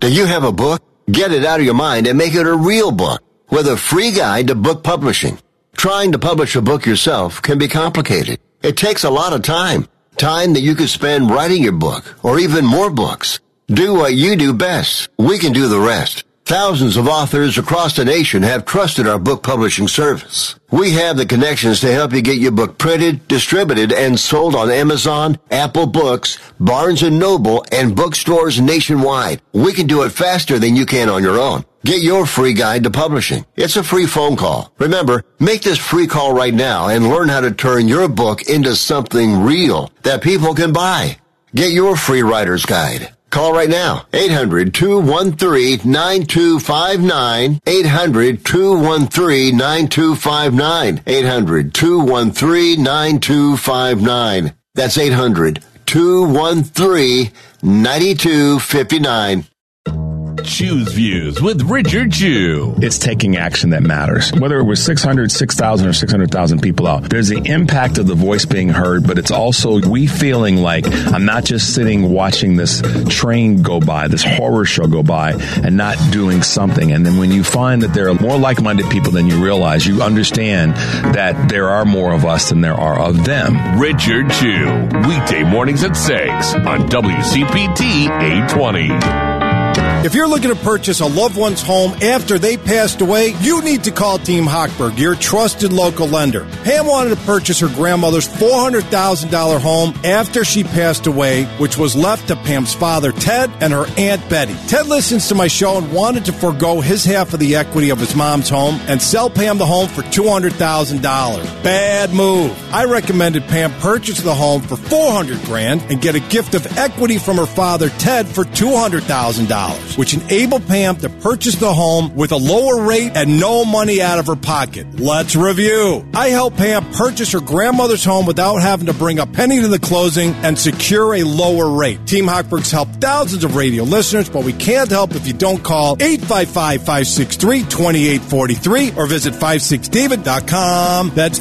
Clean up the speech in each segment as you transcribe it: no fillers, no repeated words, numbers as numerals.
Do you have a book? Get it out of your mind and make it a real book with a free guide to book publishing. Trying to publish a book yourself can be complicated. It takes a lot of time. Time that you could spend writing your book or even more books. Do what you do best. We can do the rest. Thousands of authors across the nation have trusted our book publishing service. We have the connections to help you get your book printed, distributed, and sold on Amazon, Apple Books, Barnes & Noble, and bookstores nationwide. We can do it faster than you can on your own. Get your free guide to publishing. It's a free phone call. Remember, make this free call right now and learn how to turn your book into something real that people can buy. Get your free writer's guide. Call right now, 800-213-9259, 800-213-9259, 800-213-9259. That's 800-213-9259. Choose Views with Richard Chew. It's taking action that matters. Whether it was 600, 6,000, or 600,000 people out, there's the impact of the voice being heard, but it's also we feeling like I'm not just sitting watching this train go by, this horror show go by, and not doing something. And then when you find that there are more like-minded people than you realize, you understand that there are more of us than there are of them. Richard Chew, weekday mornings at 6 on WCPT 820. If you're looking to purchase a loved one's home after they passed away, you need to call Team Hochberg, your trusted local lender. Pam wanted to purchase her grandmother's $400,000 home after she passed away, which was left to Pam's father, Ted, and her Aunt Betty. Ted listens to my show and wanted to forego his half of the equity of his mom's home and sell Pam the home for $200,000. Bad move. I recommended Pam purchase the home for $400,000 and get a gift of equity from her father, Ted, for $200,000. Which enabled Pam to purchase the home with a lower rate and no money out of her pocket. Let's review. I helped Pam purchase her grandmother's home without having to bring a penny to the closing and secure a lower rate. Team Hochberg's helped thousands of radio listeners, but we can't help if you don't call 855-563-2843 or visit 56david.com. That's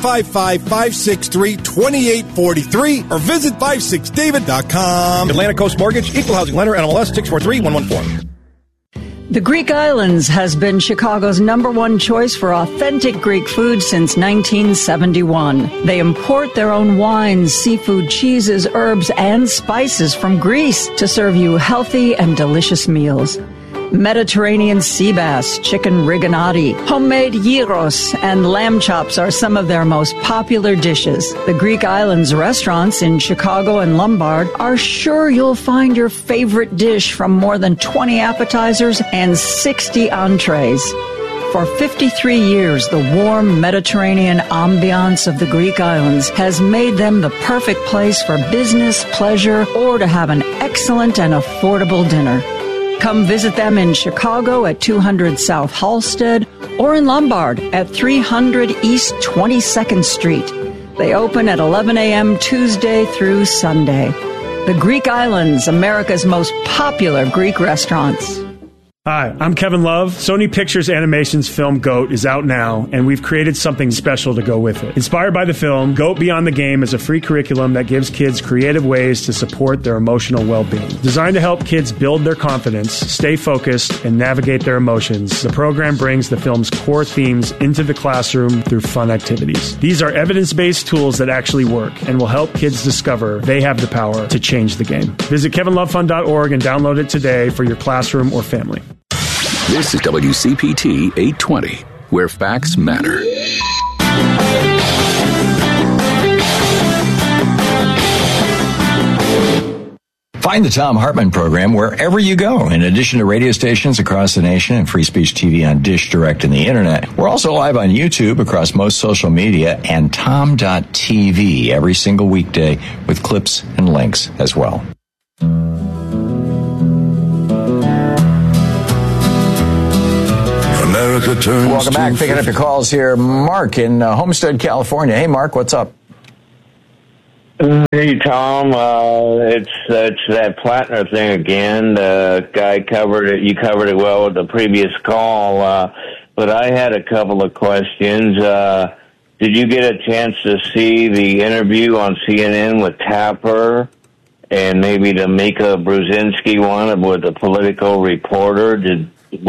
855-563-2843 or visit 56david.com. Atlantic Coast Mortgage, Equal Housing Lender, NMLS 643114. The Greek Islands has been Chicago's #1 choice for authentic Greek food since 1971. They import their own wines, seafood, cheeses, herbs, and spices from Greece to serve you healthy and delicious meals. Mediterranean sea bass, chicken riganati, homemade gyros, and lamb chops are some of their most popular dishes. The Greek Islands restaurants in Chicago and Lombard are sure you'll find your favorite dish from more than 20 appetizers and 60 entrees. For 53 years, the warm Mediterranean ambiance of the Greek Islands has made them the perfect place for business, pleasure, or to have an excellent and affordable dinner. Come visit them in Chicago at 200 South Halsted or in Lombard at 300 East 22nd Street. They open at 11 a.m. Tuesday through Sunday. The Greek Islands, America's most popular Greek restaurants. Hi, I'm Kevin Love. Sony Pictures Animation's film GOAT is out now, and we've created something special to go with it. Inspired by the film, GOAT Beyond the Game is a free curriculum that gives kids creative ways to support their emotional well-being. Designed to help kids build their confidence, stay focused, and navigate their emotions, the program brings the film's core themes into the classroom through fun activities. These are evidence-based tools that actually work and will help kids discover they have the power to change the game. Visit kevinlovefund.org and download it today for your classroom or family. This is WCPT 820, where facts matter. Find the Thom Hartmann program wherever you go. In addition to radio stations across the nation and Free Speech TV on Dish Direct and the Internet, we're also live on YouTube across most social media and Tom.tv every single weekday with clips and links as well. Welcome back. Picking up your calls here. Mark in Homestead, California. Hey, Mark, what's up? Hey, Tom. It's that Plattner thing again. The guy covered it. You covered it well with the previous call. But I had a couple of questions. Did you get a chance to see the interview on CNN with Tapper? and maybe the Mika Brzezinski one with the Political Reporter. Did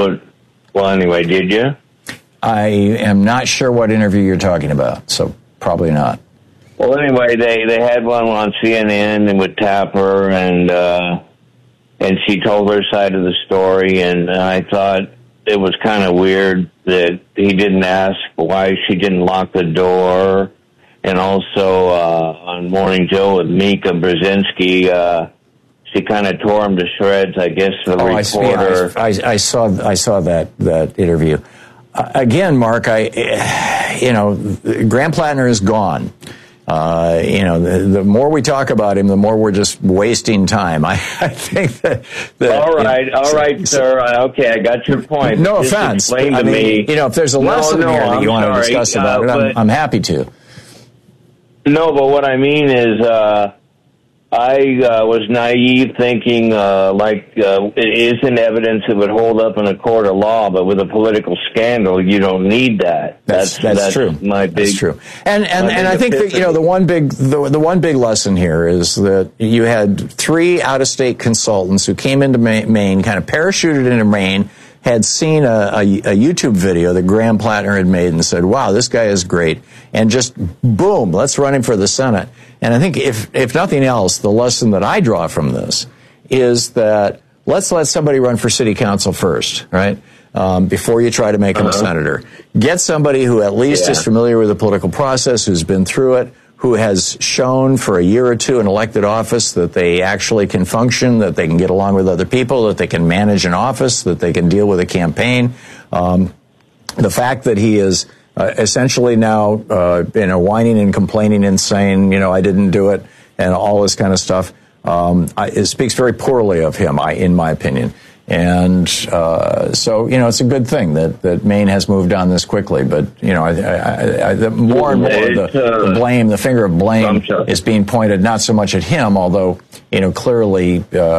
you? I am not sure what interview you're talking about, so probably not. Well, anyway, they had one on CNN and with Tapper, and she told her side of the story, and I thought it was kind of weird that he didn't ask why she didn't lock the door. And also on Morning Joe with Mika Brzezinski, she kind of tore him to shreds, I guess, the reporter. I saw that interview. Again, Mark, Graham Plattner is gone. The more we talk about him, the more we're just wasting time. I think that all right, sir. Okay, I got your point. No offense. If there's a lesson here that you want to discuss about it, I'm happy to. No, but what I mean is, I was naive thinking it isn't evidence that would hold up in a court of law, but with a political scandal, you don't need that. That's true. That's true. And I think that, the one big lesson here is that you had 3 out-of-state consultants who came into Maine, kind of parachuted into Maine, had seen a YouTube video that Graham Plattner had made and said, wow, this guy is great. And just, boom, let's run him for the Senate. And I think if nothing else, the lesson that I draw from this is that let's let somebody run for city council first, right? Before you try to make him a senator. Get somebody who at least is familiar with the political process, who's been through it, who has shown for a year or two in elected office that they actually can function, that they can get along with other people, that they can manage an office, that they can deal with a campaign. The fact that he is essentially now whining and complaining and saying, I didn't do it, and all this kind of stuff, it speaks very poorly of him, in my opinion. And so, it's a good thing that Maine has moved on this quickly. But, more and more the blame, the finger of blame is being pointed not so much at him, although, clearly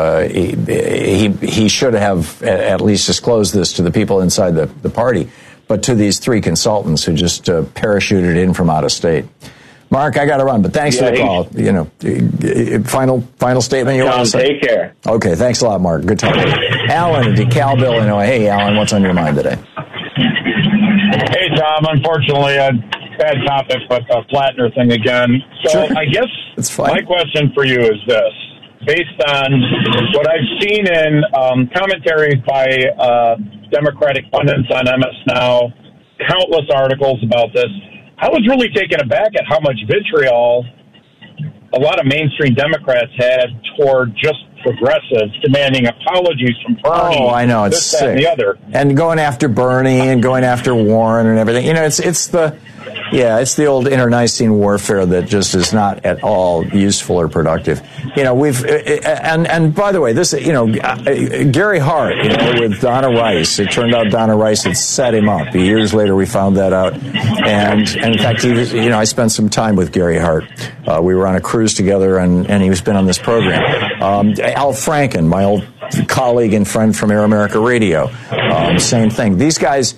he should have at least disclosed this to the people inside the party, but to these 3 consultants who just parachuted in from out of state. Mark, I got to run, but thanks for the call. Final statement you want to say? Take care. Okay, thanks a lot, Mark. Good talking to you. Alan in DeKalb, Illinois. Hey, Alan, what's on your mind today? Hey, Tom. Unfortunately, a bad topic, but the Plattner thing again. So sure. I guess my question for you is this. Based on what I've seen in commentaries by Democratic pundits on MS Now, countless articles about this, I was really taken aback at how much vitriol a lot of mainstream Democrats had toward just progressives demanding apologies from Bernie. Oh, I know, it's sick. That, and the other. And going after Bernie and going after Warren and everything. It's the old internecine warfare that just is not at all useful or productive. And by the way, this, Gary Hart, with Donna Rice, it turned out Donna Rice had set him up. Years later, we found that out. And in fact, he was, I spent some time with Gary Hart. We were on a cruise together, and he's been on this program. Al Franken, my old colleague and friend from Air America Radio, same thing. These guys,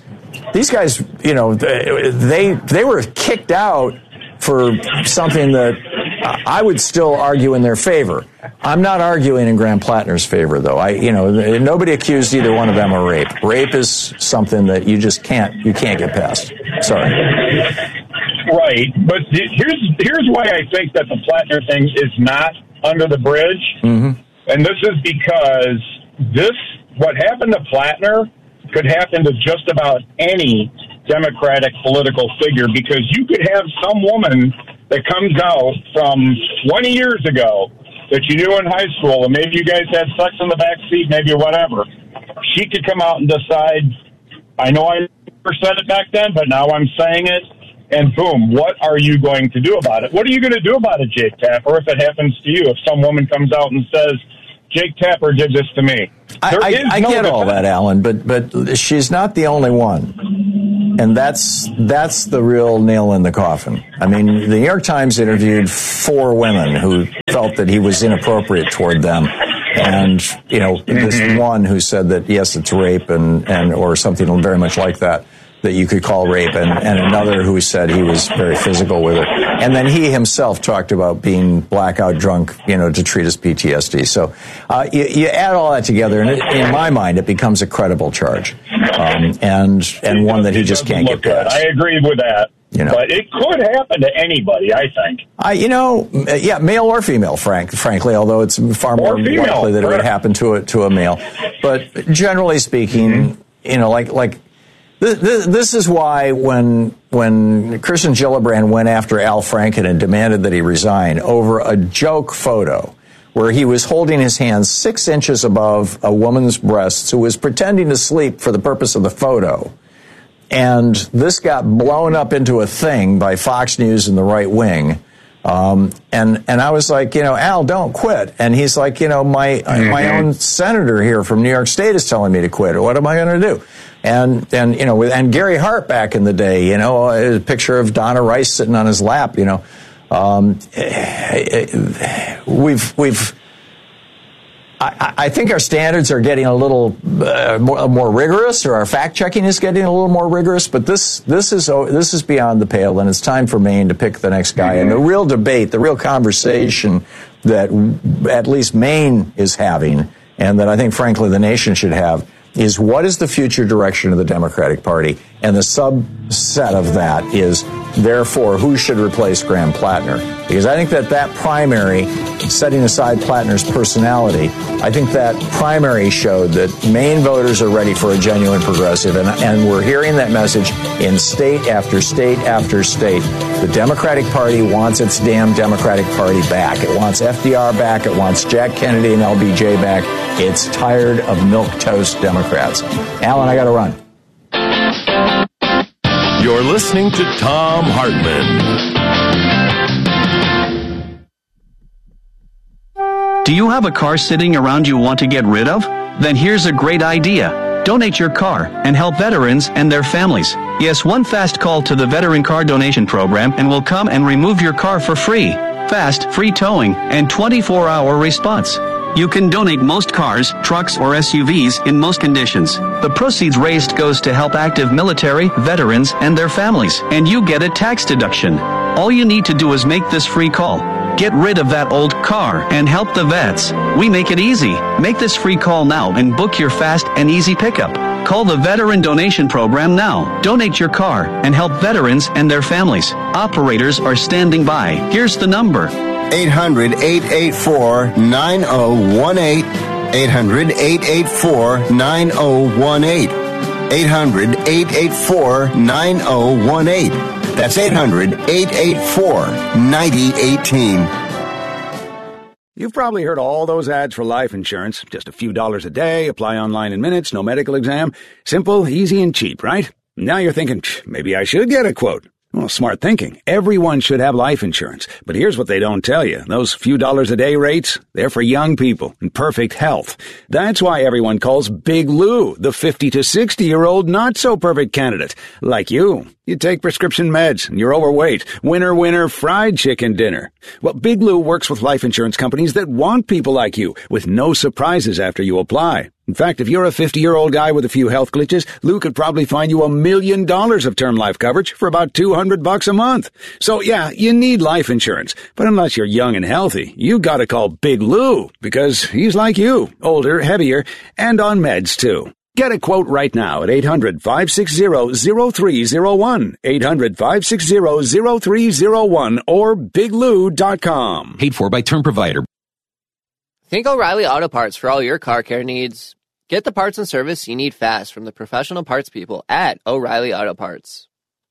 they were kicked out for something that I would still argue in their favor. I'm not arguing in Graham Plattner's favor, though. Nobody accused either one of them of rape. Rape is something that you just can't get past. Sorry. Right, but here's why I think that the Plattner thing is not under the bridge, and this is because what happened to Plattner could happen to just about any Democratic political figure, because you could have some woman that comes out from 20 years ago that you knew in high school, and maybe you guys had sex in the back seat, maybe whatever. She could come out and decide, I know I never said it back then, but now I'm saying it, and boom, what are you going to do about it? What are you going to do about it, Jake Tapper, if it happens to you? If some woman comes out and says, Jake Tapper did this to me. I get all that, Alan, but she's not the only one. And that's the real nail in the coffin. I mean, the New York Times interviewed 4 women who felt that he was inappropriate toward them. And, this one who said that, yes, it's rape and or something very much like that you could call rape, and another who said he was very physical with it. And then he himself talked about being blackout drunk, to treat his PTSD. So you add all that together, and in my mind, it becomes a credible charge, and one that he just can't get past. I agree with that. But it could happen to anybody, I think. Male or female, frankly, although it's far more likely that it would happen to a male. But generally speaking, this is why when Kirsten Gillibrand went after Al Franken and demanded that he resign over a joke photo where he was holding his hands 6 inches above a woman's breasts who was pretending to sleep for the purpose of the photo. And this got blown up into a thing by Fox News and the right wing. And I was like, Al, don't quit. And he's like, my own senator here from New York State is telling me to quit. What am I going to do? And Gary Hart back in the day, a picture of Donna Rice sitting on his lap, I think our standards are getting a little more rigorous, or our fact checking is getting a little more rigorous. But this is beyond the pale, and it's time for Maine to pick the next guy. And the real debate, the real conversation that at least Maine is having, and that I think, frankly, the nation should have, is what is the future direction of the Democratic Party? And the subset of that is, therefore, who should replace Graham Plattner? Because I think that primary, setting aside Plattner's personality, I think that primary showed that Maine voters are ready for a genuine progressive, and we're hearing that message in state after state after state. The Democratic Party wants its damn Democratic Party back. It wants FDR back. It wants Jack Kennedy and LBJ back. It's tired of milquetoast Democrats. Alan, I got to run. You're listening to Thom Hartmann. Do you have a car sitting around you want to get rid of? Then here's a great idea. Donate your car and help veterans and their families. Yes, one fast call to the Veteran Car Donation Program and we'll come and remove your car for free. Fast, free towing, and 24-hour response. You can donate most cars, trucks, or SUVs in most conditions. The proceeds raised goes to help active military, veterans, and their families, and you get a tax deduction. All you need to do is make this free call. Get rid of that old car and help the vets. We make it easy. Make this free call now and book your fast and easy pickup. Call the Veteran Donation Program now. Donate your car and help veterans and their families. Operators are standing by. Here's the number. 800-884-9018. 800-884-9018. 800-884-9018. That's 800-884-9018. You've probably heard all those ads for life insurance. Just a few dollars a day, apply online in minutes, no medical exam. Simple, easy, and cheap, right? Now you're thinking, maybe I should get a quote. Well, smart thinking. Everyone should have life insurance. But here's what they don't tell you. Those few dollars a day rates, they're for young people in perfect health. That's why everyone calls Big Lou the 50 to 60-year-old not-so-perfect candidate. Like you. You take prescription meds, and you're overweight. Winner, winner, fried chicken dinner. Well, Big Lou works with life insurance companies that want people like you, with no surprises after you apply. In fact, if you're a 50-year-old guy with a few health glitches, Lou could probably find you $1 million of term life coverage for about $200 a month. So yeah, you need life insurance. But unless you're young and healthy, you gotta call Big Lou, because he's like you, older, heavier, and on meds too. Get a quote right now at 800-560-0301, 800-560-0301, or biglou.com. Paid for by term provider. Think O'Reilly Auto Parts for all your car care needs. Get the parts and service you need fast from the professional parts people at O'Reilly Auto Parts.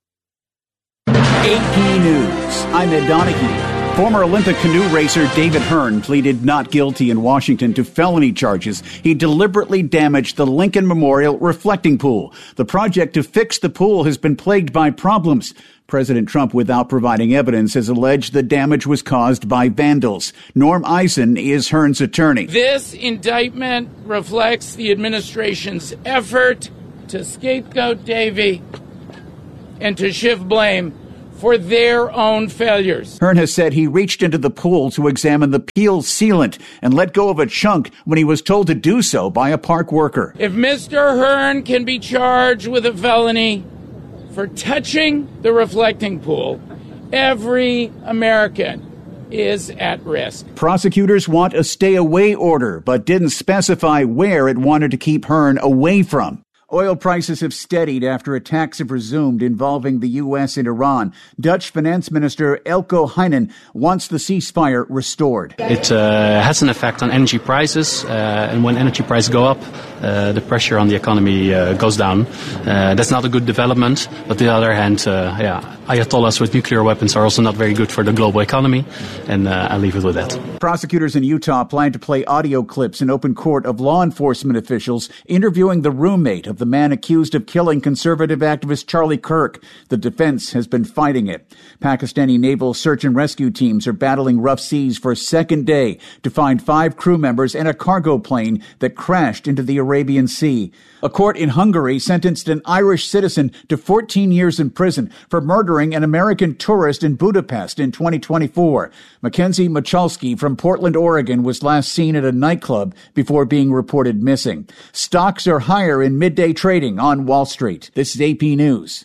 AP News. I'm Ed Donahue. Former Olympic canoe racer David Hearn pleaded not guilty in Washington to felony charges. He deliberately damaged the Lincoln Memorial reflecting pool. The project to fix the pool has been plagued by problems. President Trump, without providing evidence, has alleged the damage was caused by vandals. Norm Eisen is Hearn's attorney. This indictment reflects the administration's effort to scapegoat Davy and to shift blame for their own failures. Hearn has said he reached into the pool to examine the peel sealant and let go of a chunk when he was told to do so by a park worker. If Mr. Hearn can be charged with a felony for touching the reflecting pool Every American is at risk. Prosecutors want a stay-away order, but didn't specify where it wanted to keep Hearn away from. Oil prices have steadied after attacks have resumed involving the U.S. and Iran. Dutch Finance Minister Eelco Heijnen wants the ceasefire restored. It has an effect on energy prices, and when energy prices go up, the pressure on the economy goes down. That's not a good development, but on the other hand, Ayatollahs with nuclear weapons are also not very good for the global economy, and I'll leave it with that. Prosecutors in Utah plan to play audio clips in open court of law enforcement officials interviewing the roommate of the man accused of killing conservative activist Charlie Kirk. The defense has been fighting it. Pakistani naval search and rescue teams are battling rough seas for a second day to find 5 crew members and a cargo plane that crashed into the Arabian Sea. A court in Hungary sentenced an Irish citizen to 14 years in prison for murdering an American tourist in Budapest in 2024. Mackenzie Michalski from Portland, Oregon, was last seen at a nightclub before being reported missing. Stocks are higher in midday trading on Wall Street. This is AP News.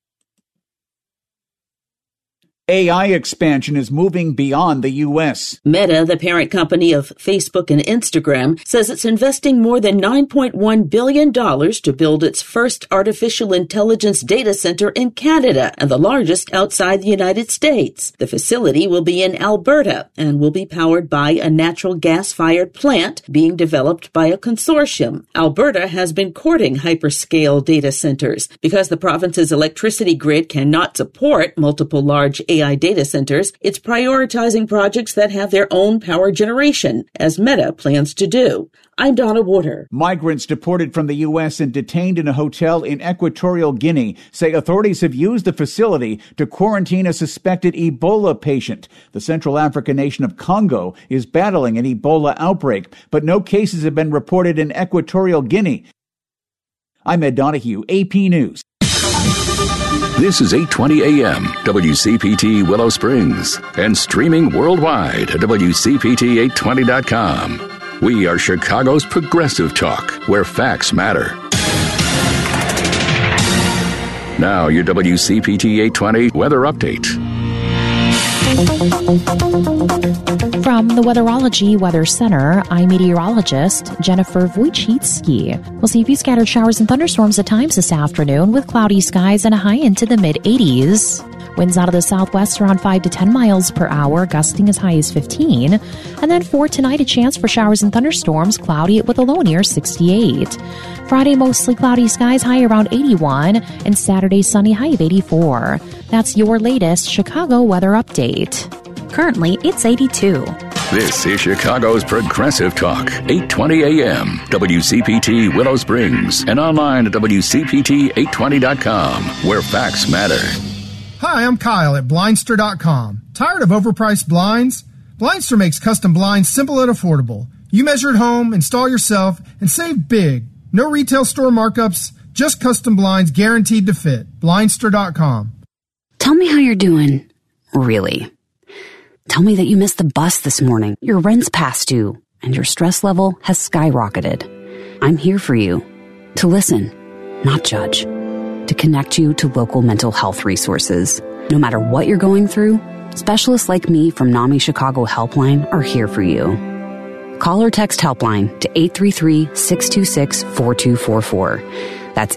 AI expansion is moving beyond the U.S. Meta, the parent company of Facebook and Instagram, says it's investing more than $9.1 billion to build its first artificial intelligence data center in Canada and the largest outside the United States. The facility will be in Alberta and will be powered by a natural gas-fired plant being developed by a consortium. Alberta has been courting hyperscale data centers because the province's electricity grid cannot support multiple large AI data centers. It's prioritizing projects that have their own power generation, as Meta plans to do. I'm Donna Water. Migrants deported from the U.S. and detained in a hotel in Equatorial Guinea say authorities have used the facility to quarantine a suspected Ebola patient. The Central African nation of Congo is battling an Ebola outbreak, but no cases have been reported in Equatorial Guinea. I'm Ed Donahue, AP News. This is 820 AM, WCPT Willow Springs, and streaming worldwide at WCPT820.com. We are Chicago's progressive talk, where facts matter. Now, your WCPT 820 weather update. From the Weatherology Weather Center, I'm meteorologist Jennifer Wojcicki. We'll see a few scattered showers and thunderstorms at times this afternoon with cloudy skies and a high into the mid-80s. Winds out of the southwest around 5 to 10 miles per hour, gusting as high as 15. And then for tonight, a chance for showers and thunderstorms, cloudy with a low near 68. Friday, mostly cloudy skies, high around 81. And Saturday, sunny, high of 84. That's your latest Chicago weather update. Currently, it's 82. This is Chicago's Progressive Talk, 820 AM, WCPT Willow Springs, and online at WCPT820.com, where facts matter. Hi, I'm Kyle at Blindster.com. Tired of overpriced blinds? Blindster makes custom blinds simple and affordable. You measure at home, install yourself, and save big. No retail store markups, just custom blinds guaranteed to fit. Blindster.com. Tell me how you're doing. Really. Tell me that you missed the bus this morning, your rent's past due, and your stress level has skyrocketed. I'm here for you. To listen, not judge. To connect you to local mental health resources. No matter what you're going through, specialists like me from NAMI Chicago Helpline are here for you. Call or text Helpline to 833-626-4244. That's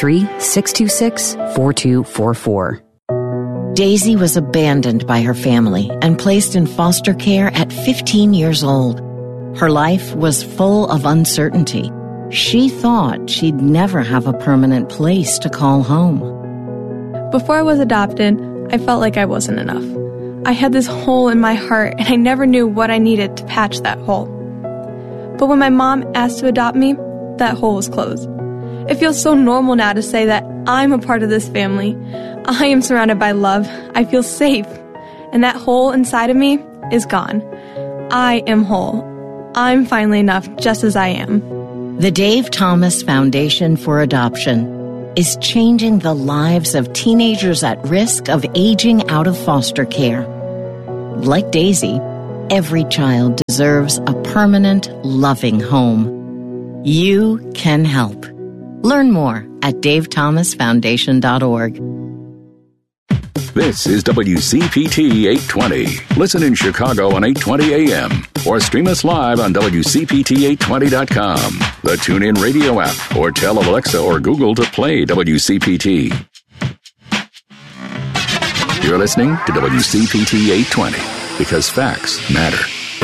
833-626-4244. Daisy was abandoned by her family and placed in foster care at 15 years old. Her life was full of uncertainty. She thought she'd never have a permanent place to call home. Before I was adopted, I felt like I wasn't enough. I had this hole in my heart, and I never knew what I needed to patch that hole. But when my mom asked to adopt me, that hole was closed. It feels so normal now to say that I'm a part of this family. I am surrounded by love. I feel safe. And that hole inside of me is gone. I am whole. I'm finally enough just as I am. The Dave Thomas Foundation for Adoption is changing the lives of teenagers at risk of aging out of foster care. Like Daisy, every child deserves a permanent, loving home. You can help. Learn more at davethomasfoundation.org. This is WCPT 820. Listen in Chicago on 820 AM or stream us live on WCPT820.com, the TuneIn Radio app, or tell Alexa or Google to play WCPT. You're listening to WCPT 820 because facts matter.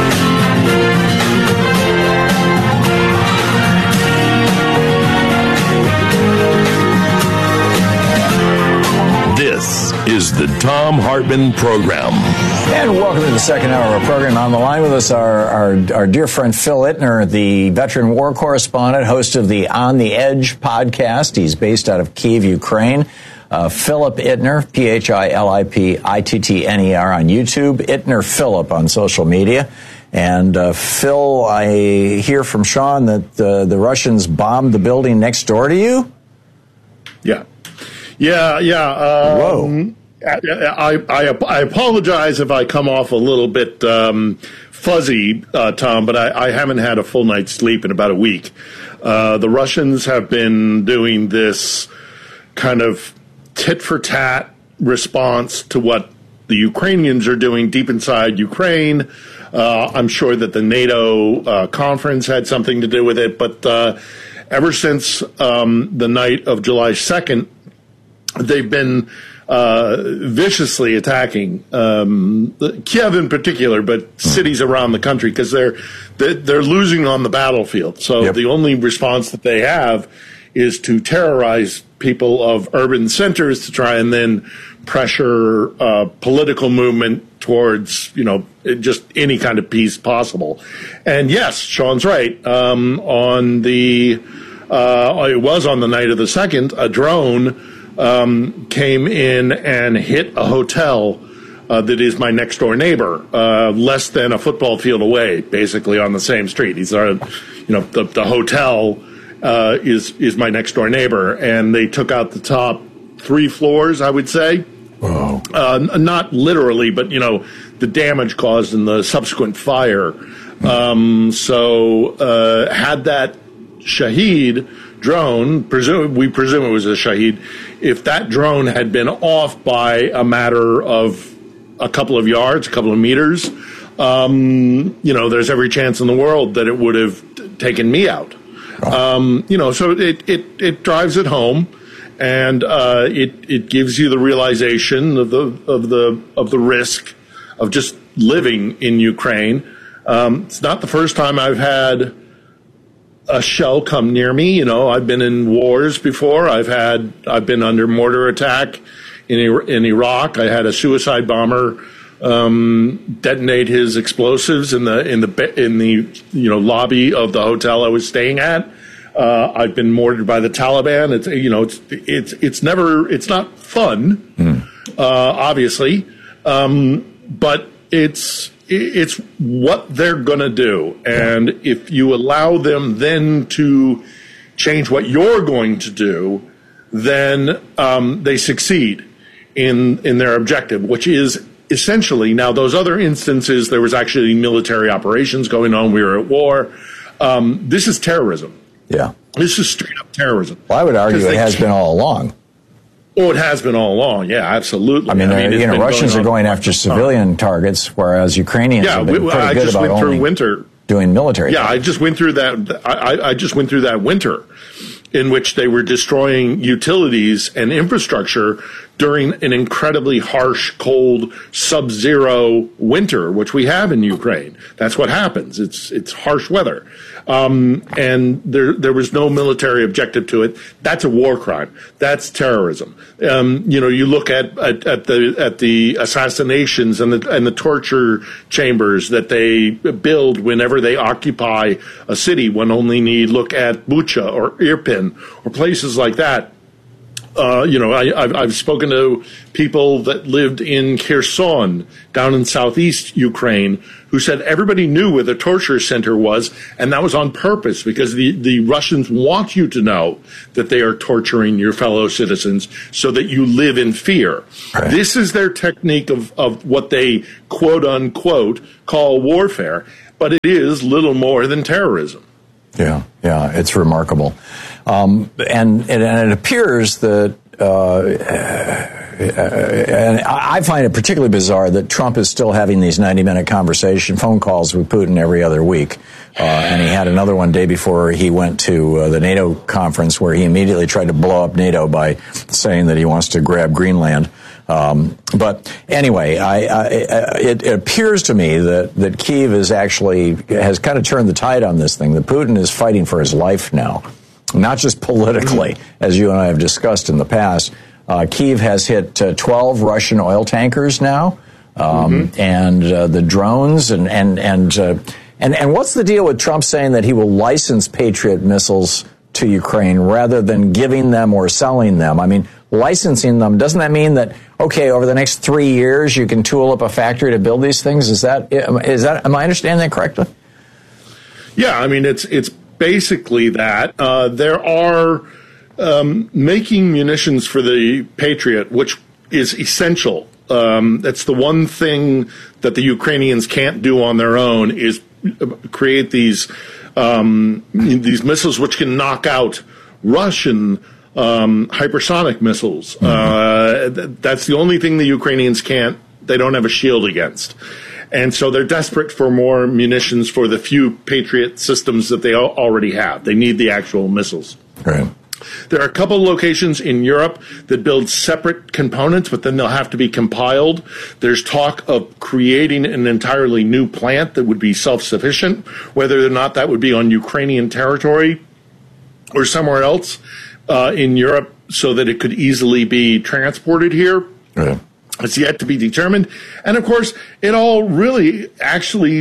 This is the Thom Hartmann Program. And welcome to the second hour of our program. On the line with us our dear friend Phil Ittner, the veteran war correspondent, host of the On the Edge podcast. He's based out of Kyiv, Ukraine. Philip Ittner, Philipittner on YouTube, Ittner Philip on social media. And Phil, I hear from Sean that the Russians bombed the building next door to you? Yeah. Whoa. I apologize if I come off a little bit fuzzy, Tom, but I haven't had a full night's sleep in about a week. The Russians have been doing this kind of tit-for-tat response to what the Ukrainians are doing deep inside Ukraine. I'm sure that the NATO conference had something to do with it, but ever since the night of July 2nd, they've been viciously attacking Kiev in particular, but cities around the country because they're losing on the battlefield. So the only response that they have is to terrorize people of urban centers to try and then pressure political movement towards, just any kind of peace possible. And yes, Sean's right. It was on the night of the 2nd, a drone came in and hit a hotel that is my next door neighbor, less than a football field away, basically on the same street. He's the hotel is my next door neighbor, and they took out the top 3 floors, I would say. Wow. Not literally, but the damage caused in the subsequent fire. So had that Shahed drone, we presume it was a Shahed, if that drone had been off by a matter of a couple of yards, a couple of meters, there's every chance in the world that it would have taken me out. So it drives it home, and it gives you the realization of the risk of just living in Ukraine. It's not the first time I've had a shell come near me. I've been in wars before. I've been under mortar attack in Iraq. I had a suicide bomber detonate his explosives in the lobby of the hotel I was staying at. I've been mortared by the Taliban. It's not fun, obviously, but it's what they're going to do. And if you allow them then to change what you're going to do, then they succeed in their objective, which is essentially, now those other instances, there was actually military operations going on. We were at war. This is terrorism. Yeah. This is straight up terrorism. Well, I would argue it has been all along. Oh, it has been all along. Yeah, absolutely. I mean Russians are going after civilian targets, whereas Ukrainians have been pretty good about only doing military targets. I just went through that. I just went through that winter in which they were destroying utilities and infrastructure during an incredibly harsh, cold, sub-zero winter, which we have in Ukraine. That's what happens. It's harsh weather. And there was no military objective to it. That's a war crime. That's terrorism. You look at the assassinations and the torture chambers that they build whenever they occupy a city. One only need look at Bucha or Irpin or places like that. I've spoken to people that lived in Kherson down in southeast Ukraine who said everybody knew where the torture center was, and that was on purpose because the Russians want you to know that they are torturing your fellow citizens so that you live in fear. Right. This is their technique of what they, quote unquote, call warfare, but it is little more than terrorism. Yeah, it's remarkable. And it appears that and I find it particularly bizarre that Trump is still having these 90-minute phone calls with Putin every other week. And he had another one day before he went to the NATO conference where he immediately tried to blow up NATO by saying that he wants to grab Greenland. But anyway, it appears to me that Kyiv has kind of turned the tide on this thing, that Putin is fighting for his life now, not just politically, as you and I have discussed in the past. Kyiv has hit 12 Russian oil tankers now, and the drones and what's the deal with Trump saying that he will license Patriot missiles to Ukraine rather than giving them or selling them? I mean, licensing them, doesn't that mean that, okay, over the next 3 years you can tool up a factory to build these things? Am I understanding that correctly? Yeah, I mean, it's basically that. There are making munitions for the Patriot, which is essential. That's the one thing that the Ukrainians can't do on their own, is create these missiles which can knock out Russian hypersonic missiles. That's the only thing the Ukrainians they don't have a shield against. And so they're desperate for more munitions for the few Patriot systems that they already have. They need the actual missiles. Right. There are a couple of locations in Europe that build separate components, but then they'll have to be compiled. There's talk of creating an entirely new plant that would be self-sufficient, whether or not that would be on Ukrainian territory or somewhere else in Europe, so that it could easily be transported here. Right. It's yet to be determined. And, of course, it all really actually,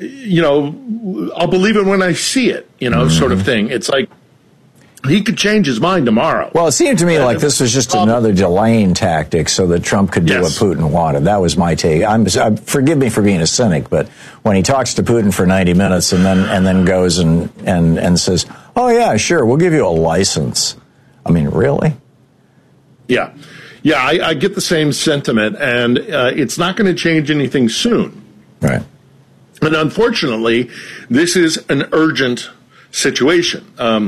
I'll believe it when I see it, sort of thing. It's like, he could change his mind tomorrow. Well, it seemed to me like this was just another delaying tactic so that Trump could do what Putin wanted. That was my take. Forgive me for being a cynic, but when he talks to Putin for 90 minutes and then goes and says, "Oh yeah, sure, we'll give you a license." I mean, really? Yeah, I get the same sentiment, and it's not going to change anything soon. Right. And unfortunately, this is an urgent situation.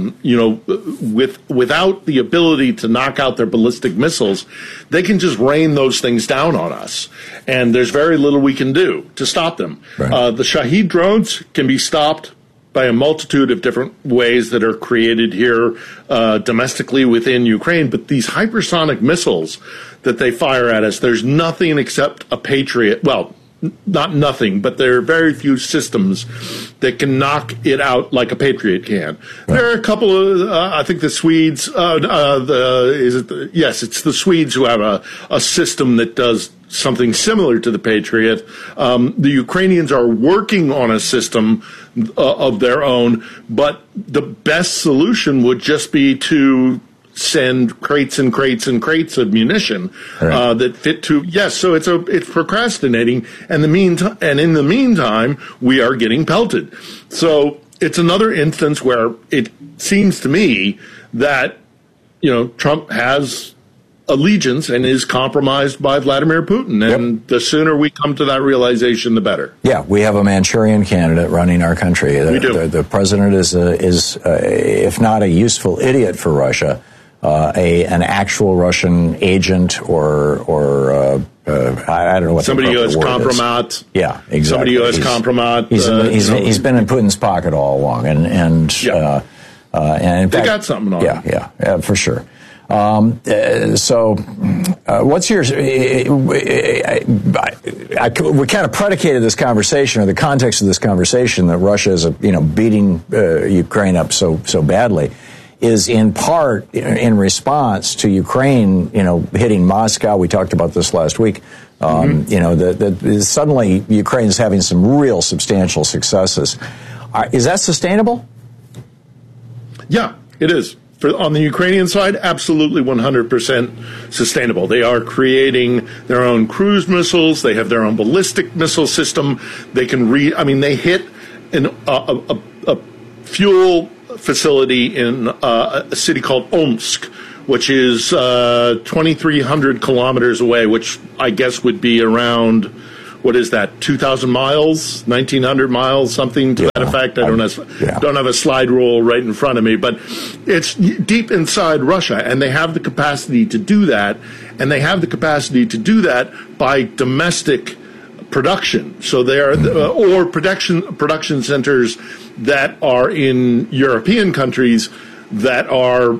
Without the ability to knock out their ballistic missiles, they can just rain those things down on us, and there's very little we can do to stop them. Right. The Shahed drones can be stopped by a multitude of different ways that are created here domestically within Ukraine, but these hypersonic missiles that they fire at us, there's nothing except a Patriot. Well, not nothing, but there are very few systems that can knock it out like a Patriot can. Right. There are a couple of, I think the Swedes, it's the Swedes who have a system that does something similar to the Patriot. The Ukrainians are working on a system of their own, but the best solution would just be to send crates and crates and crates of munition that fit to. Yes, so it's procrastinating, and in the meantime, we are getting pelted. So it's another instance where it seems to me that Trump has allegiance and is compromised by Vladimir Putin, and the sooner we come to that realization, the better. Yeah, we have a Manchurian candidate running our country. We do. The president is if not a useful idiot for Russia, an actual Russian agent or I don't know what somebody who has compromat. Yeah, exactly. Somebody who has compromat. He's been in Putin's pocket all along, and in fact, they got something on him. Yeah, for sure. What's your? We kind of predicated this conversation, or the context of this conversation, that Russia is beating Ukraine up so badly, is in part in response to Ukraine, hitting Moscow. We talked about this last week. Suddenly Ukraine is having some real substantial successes. Is that sustainable? Yeah, it is. On the Ukrainian side, absolutely 100% sustainable. They are creating their own cruise missiles. They have their own ballistic missile system. They can they hit a fuel facility in a city called Omsk, which is 2,300 kilometers away, which I guess would be around, what is that, 2,000 miles, 1,900 miles, something to that effect. I don't have a slide rule right in front of me, but it's deep inside Russia, and they have the capacity to do that, and they have the capacity to do that by domestic production. So they are, or production centers that are in European countries that are,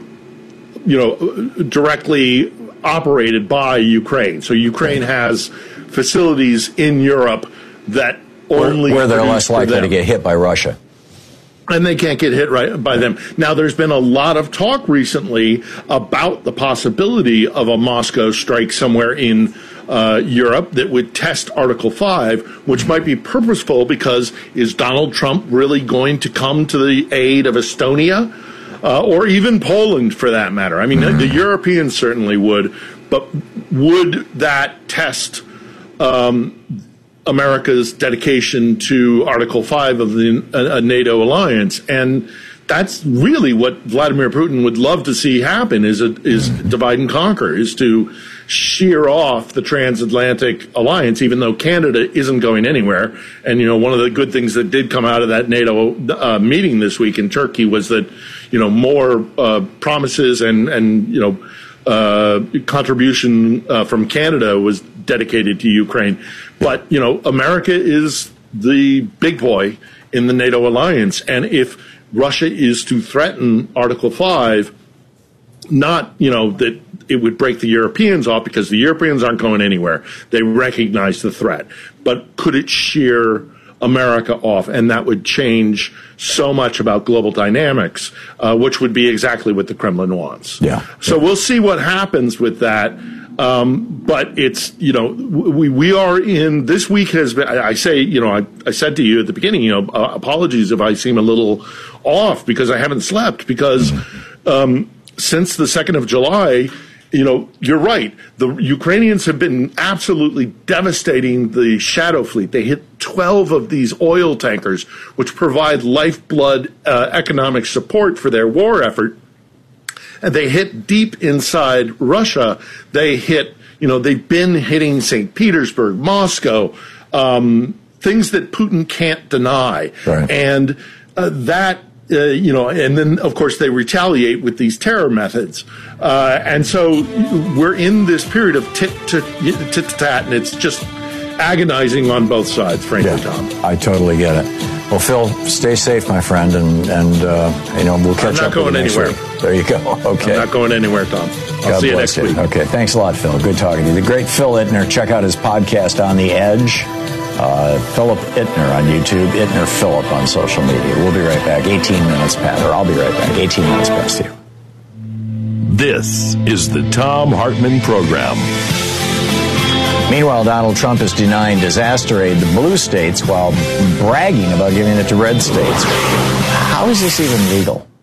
directly operated by Ukraine. So Ukraine has facilities in Europe that only where they're less likely to get hit by Russia. And they can't get hit right by them. Now, there's been a lot of talk recently about the possibility of a Moscow strike somewhere in Europe that would test Article 5, which might be purposeful because is Donald Trump really going to come to the aid of Estonia or even Poland for that matter? I mean, the Europeans certainly would, but would that test America's dedication to Article 5 of the NATO alliance? And that's really what Vladimir Putin would love to see happen is divide and conquer, is to shear off the transatlantic alliance, even though Canada isn't going anywhere. And, one of the good things that did come out of that NATO meeting this week in Turkey was that, more promises and contribution from Canada was dedicated to Ukraine. But, America is the big boy in the NATO alliance. And if Russia is to threaten Article 5, not, that it would break the Europeans off because the Europeans aren't going anywhere. They recognize the threat. But could it shear America off? And that would change so much about global dynamics, which would be exactly what the Kremlin wants. Yeah. So we'll see what happens with that. But it's, we are in, this week has been, I say, I said to you at the beginning, apologies if I seem a little off because I haven't slept because, since the 2nd of July, you're right. The Ukrainians have been absolutely devastating the Shadow Fleet. They hit 12 of these oil tankers, which provide lifeblood economic support for their war effort. And they hit deep inside Russia. They hit, they've been hitting St. Petersburg, Moscow, things that Putin can't deny. Right. And that, and then, of course, they retaliate with these terror methods. And so we're in this period of tit-to-tat, and it's just agonizing on both sides, frankly, Tom. I totally get it. Well, Phil, stay safe, my friend, and we'll catch up with you next week. There you go. Okay. I'm not going anywhere, Tom. I'll see you next week. Okay. Thanks a lot, Phil. Good talking to you. The great Phil Ittner. Check out his podcast, On the Edge. Philip Ittner on YouTube, Ittner Philip on social media. We'll be right back. 18 minutes past, or I'll be right back. 18 minutes past you. This is the Thom Hartmann Program. Meanwhile, Donald Trump is denying disaster aid to blue states while bragging about giving it to red states. How is this even legal?